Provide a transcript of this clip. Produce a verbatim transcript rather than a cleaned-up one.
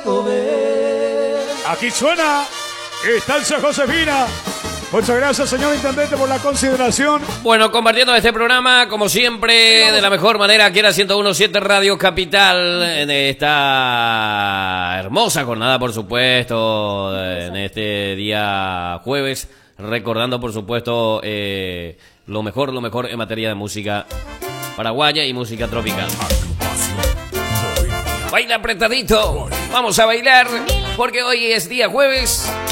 ver. Aquí suena Estancia Josefina. Muchas gracias, señor intendente, por la consideración. Bueno, compartiendo este programa, como siempre, de la mejor manera, aquí en la ciento uno punto siete Radio Capital, en esta hermosa jornada, por supuesto, en este día jueves, recordando, por supuesto, eh, lo mejor, lo mejor en materia de música paraguaya y música tropical. Baila apretadito, vamos a bailar, porque hoy es día jueves.